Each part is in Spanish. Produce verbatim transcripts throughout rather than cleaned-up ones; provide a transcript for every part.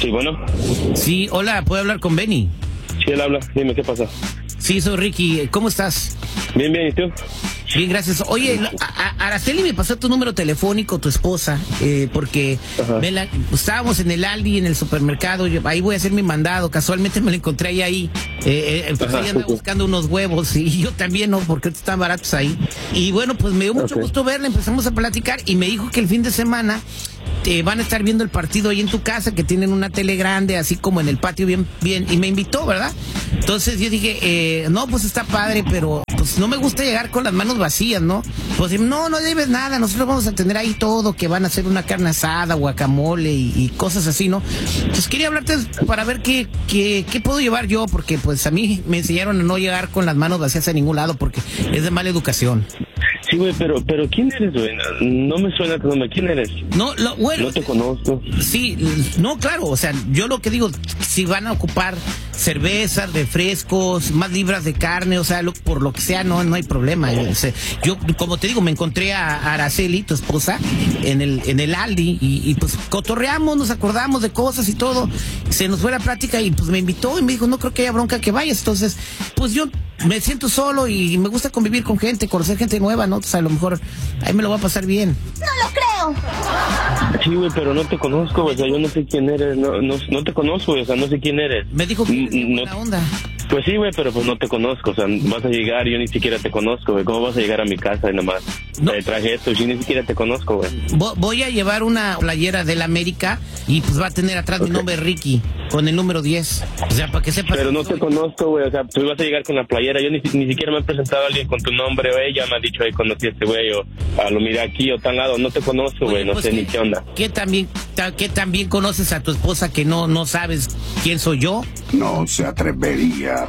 Sí, bueno. Sí, hola, ¿puedo hablar con Benny? Sí, él habla. Dime, ¿qué pasa? Sí, soy Ricky. ¿Cómo estás? Bien, bien, ¿y tú? Bien, gracias. Oye, a, a Araceli me pasó tu número telefónico, tu esposa, eh, porque me la, estábamos en el Aldi, en el supermercado, yo, ahí voy a hacer mi mandado, casualmente me la encontré ahí, ahí eh, eh, pues Ajá, ella anda sí, buscando unos huevos y yo también, ¿no? Porque están baratos ahí. Y bueno, pues me dio mucho Okay. gusto verla, empezamos a platicar y me dijo que el fin de semana eh, van a estar viendo el partido ahí en tu casa, que tienen una tele grande, así como en el patio, bien, bien, y me invitó, ¿verdad? Entonces yo dije, eh, no, pues está padre, pero pues no me gusta llegar con las manos vacías, ¿no? Pues no, no debes nada, nosotros vamos a tener ahí todo, que van a hacer una carne asada, guacamole y, y cosas así, ¿no? Pues quería hablarte para ver qué, qué, qué puedo llevar yo, porque pues a mí me enseñaron a no llegar con las manos vacías a ningún lado, porque es de mala educación. Sí, güey, pero, pero ¿quién eres, güey? No me suena tu nombre. ¿Quién eres? No, lo, bueno, No te conozco. Sí, no, claro, o sea, yo lo que digo, si van a ocupar cervezas, refrescos, más libras de carne, o sea, lo, por lo que sea, no, no hay problema. Yo, o sea, yo, como te digo, me encontré a Araceli, tu esposa, en el, en el Aldi, y, y pues cotorreamos, nos acordamos de cosas y todo, se nos fue la plática y pues me invitó y me dijo, no creo que haya bronca que vayas, entonces, pues yo me siento solo y me gusta convivir con gente, conocer gente nueva, ¿no? O sea, a lo mejor ahí me lo va a pasar bien. ¡No lo creo! Sí, güey, pero no te conozco, güey. O sea, yo no sé quién eres. No, no, no te conozco, güey. O sea, no sé quién eres. Me dijo que eres Mm, buena no- onda. Pues sí, güey, pero pues no te conozco. O sea, vas a llegar y yo ni siquiera te conozco, güey. ¿Cómo vas a llegar a mi casa y nada más? No. Te traje esto y yo ni siquiera te conozco, güey. Vo- Voy a llevar una playera del América y pues va a tener atrás mi Ok. nombre Ricky, con el número diez. O sea, para que sepas. Pero no que te soy- conozco, güey. O sea, tú ibas a llegar con la playera. Yo ni, ni siquiera me he presentado a alguien con tu nombre o ella me ha dicho, ahí conocí a este güey o a lo miré aquí o tan lado. No te conozco, güey. Oye, No pues, sé ¿qué- ni qué onda. ¿Qué también, ta- qué también conoces a tu esposa que no, no sabes quién soy yo? No se atrevería.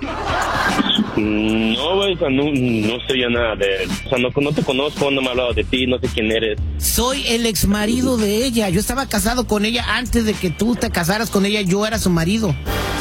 Mm, No, güey, o sea, no, no sé ya nada de... O sea, no, no te conozco, no me he hablado de ti, no sé quién eres. Soy el ex marido de ella. Yo estaba casado con ella antes de que tú te casaras con ella. Yo era su marido.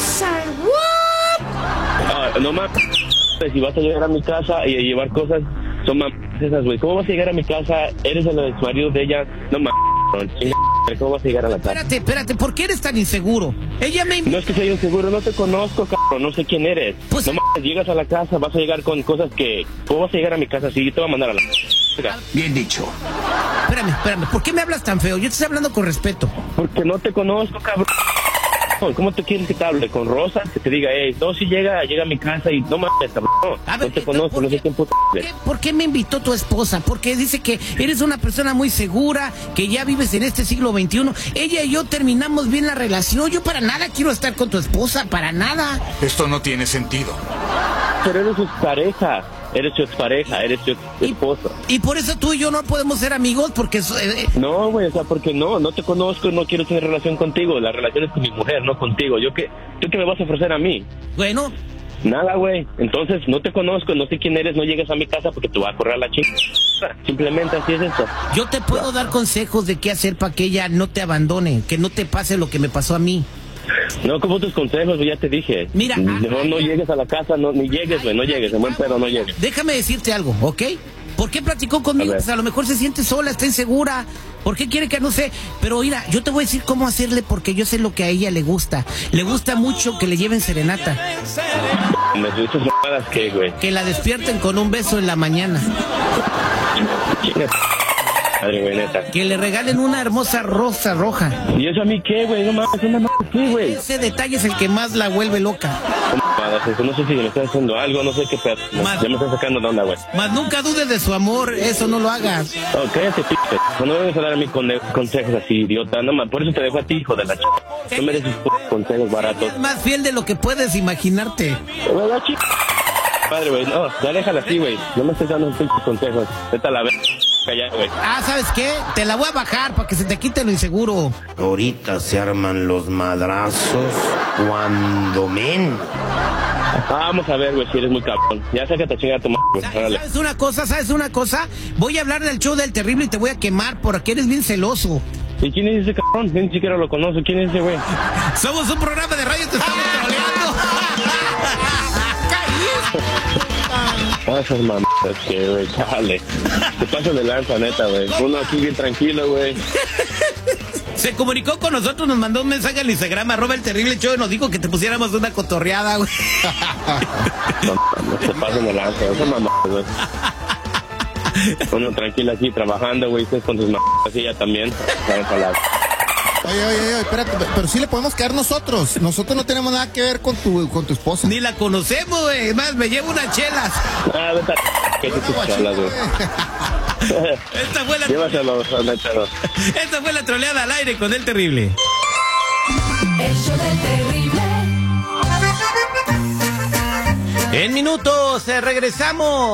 Ah, no mames, si vas a llegar a mi casa y a llevar cosas, son mames esas, güey. ¿Cómo vas a llegar a mi casa? Eres el ex marido de ella. No mames, chinga, ¿cómo vas a llegar a la casa? Espérate, espérate, ¿por qué eres tan inseguro? Ella me No invitó. es que sea inseguro, no te conozco, cabrón, no sé quién eres. Pues- no mames, llegas a la casa, vas a llegar con cosas que... ¿Cómo vas a llegar a mi casa? Sí, yo te voy a mandar a la... Bien dicho. Espérame, espérame, ¿por qué me hablas tan feo? Yo te estoy hablando con respeto. Porque no te conozco, cabrón. ¿Cómo te quieres que te hable? ¿Con rosas? Que te diga, hey, no, si llega, llega a mi casa y no mames, cabrón. A ver, No te ¿por conozco, no qué- sé quién puto ¿por eres. qué, por qué me invitó tu esposa? Porque dice que eres una persona muy segura, que ya vives en este siglo veintiuno. Ella y yo terminamos bien la relación. Yo para nada quiero estar con tu esposa, para nada. Esto no tiene sentido. Pero eres su pareja, eres su expareja, eres su ex- esposa. Y por eso tú y yo no podemos ser amigos, porque... so- eh, eh, No, güey, o sea, porque no, no te conozco, no quiero tener relación contigo. La relación es con mi mujer, no contigo. Yo qué, ¿tú qué me vas a ofrecer a mí? bueno, Nada, güey. Entonces, no te conozco, no sé quién eres, no llegues a mi casa porque te voy a correr a la chica. Simplemente así es esto. yo te puedo dar consejos de qué hacer para que ella no te abandone, que no te pase lo que me pasó a mí. No, como tus consejos, güey, ya te dije. Mira, no, no ah, llegues a la casa, no, ni llegues, güey, no llegues, en buen pedo no llegues. Déjame decirte algo, ¿ok? ¿Por qué platicó conmigo? A ver. Pues a lo mejor se siente sola, está insegura. ¿Por qué quiere que no sé? Pero mira, yo te voy a decir cómo hacerle porque yo sé lo que a ella le gusta. Le gusta mucho que le lleven serenata, Me dices mamadas que, güey. que la despierten con un beso en la mañana, Chinga, madre, güey, neta. que le regalen una hermosa rosa roja. ¿Y eso a mí qué, güey? No mames, una mames, ¿qué, güey? Ese detalle es el que más la vuelve loca. No mamadas, eso, no sé si me estás haciendo algo, no sé qué pedo. Más- Ya me estás sacando de onda, güey. Mas nunca dudes de su amor, eso no lo hagas. Oh, cállate, p***. No me vengas a dar a mí con consejos así, idiota. No mames, por eso te dejo a ti, hijo de la ch... No mereces p- consejos baratos. Es más fiel de lo que puedes imaginarte. Güey, la ch... Padre, güey, no, ya déjala así, güey. No me estés dando pinches consejos. Vete a la vez. Calla, güey. Ah, ¿sabes qué? Te la voy a bajar para que se te quite lo inseguro. Ahorita se arman los madrazos cuando men. Ah, vamos a ver, güey, si eres muy cabrón. Ya sácate a chingar a tu madre, güey. Órale. ¿Sabes una cosa? ¿Sabes una cosa? Voy a hablar del show del terrible y te voy a quemar porque eres bien celoso. ¿Y quién es ese cabrón? Yo ni siquiera lo conozco. ¿Quién es ese, güey? Somos un programa de radio, te estamos troleando. Ah, esas mamadas que, güey, dale. Te paso de lanza, neta, güey. Uno aquí bien tranquilo, güey. Se comunicó con nosotros, nos mandó un mensaje al Instagram, arroba el terrible show, y nos dijo que te pusiéramos una cotorreada, güey. No, no se pasen de lanza, eso mamá, güey. Uno tranquilo aquí trabajando, güey, ustedes con sus mamás y ella también. Oye, oye, oye, espérate, pero sí le podemos caer nosotros. Nosotros no tenemos nada que ver con tu, con tu esposa. Ni la conocemos, güey. Es más, me llevo unas chelas. Ah, vete a... ¿Qué te tus chelas, güey? Esta fue la... Llévaselo, mételo. Esta fue la troleada al aire con el terrible. El show del terrible. En minutos, eh, regresamos.